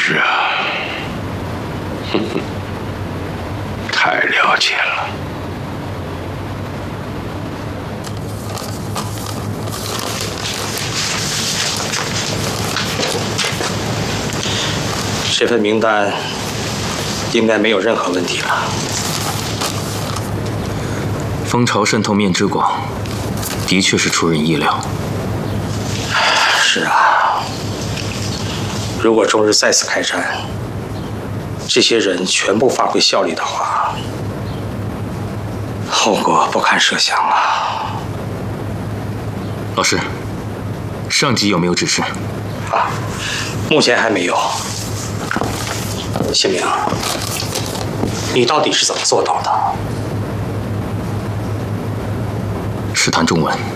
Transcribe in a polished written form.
是啊，哼哼，太了解了。 这份名单应该没有任何问题了。 蜂巢渗透面之广，的确是出人意料。 是啊，如果中日再次开战，这些人全部发挥效力的话，后果不堪设想啊！ 老师，上级有没有指示？ 啊，目前还没有。谢明，你到底是怎么做到的？ 是谈中文。